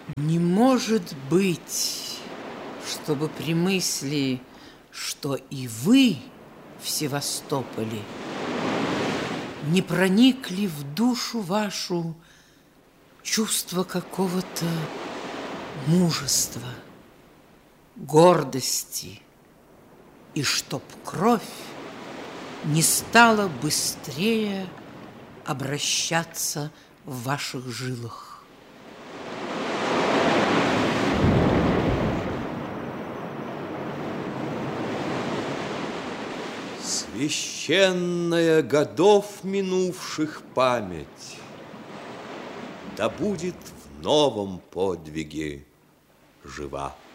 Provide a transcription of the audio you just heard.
Не может быть, чтобы при мысли, что и вы в Севастополе, не проникли в душу вашу чувство какого-то мужества, гордости, и чтоб кровь не стала быстрее обращаться в ваших жилах. Священная годов минувших память да будет в новом подвиге жива.